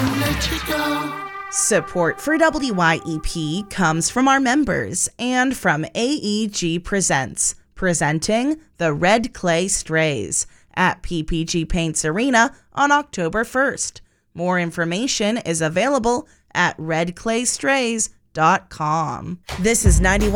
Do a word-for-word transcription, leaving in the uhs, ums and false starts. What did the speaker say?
and let you go. Support for W Y E P comes from our members and from A E G Presents, presenting the Red Clay Strays at P P G Paints Arena on October first. More information is available at red clay strays dot com. This is ninety-one